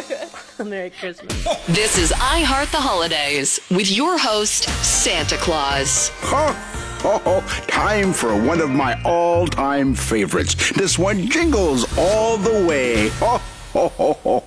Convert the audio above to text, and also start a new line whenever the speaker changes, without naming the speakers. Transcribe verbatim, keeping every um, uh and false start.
Merry Christmas.
This is I Heart the Holidays with your host, Santa Claus.
Oh, time for one of my all-time favorites. This one jingles all the way. Oh, ho, ho, ho,